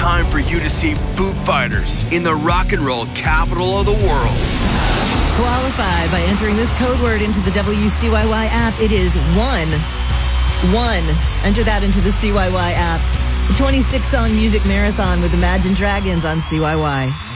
time for you to see Foo Fighters in the rock and roll capital of the world. Qualify by entering this code word into the WCYY app. It is one. Enter that into the CYY app. The 26-song music marathon with Imagine Dragons on CYY.